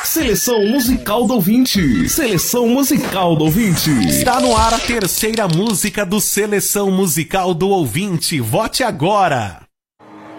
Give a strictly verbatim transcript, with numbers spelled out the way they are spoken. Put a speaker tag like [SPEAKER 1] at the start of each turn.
[SPEAKER 1] Seleção musical do ouvinte. Seleção musical do ouvinte.
[SPEAKER 2] Está no ar a terceira música do Seleção Musical do Ouvinte. Vote agora!